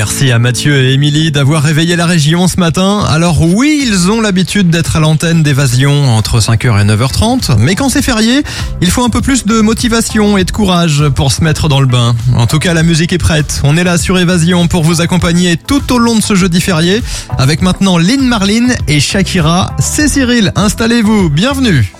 Merci à Mathieu et Émilie d'avoir réveillé la région ce matin. Alors oui, ils ont l'habitude d'être à l'antenne d'Évasion entre 5h et 9h30. Mais quand c'est férié, il faut un peu plus de motivation et de courage pour se mettre dans le bain. En tout cas, la musique est prête. On est là sur Évasion pour vous accompagner tout au long de ce jeudi férié. Avec maintenant Lynn Marlin et Shakira. C'est Cyril, installez-vous, bienvenue.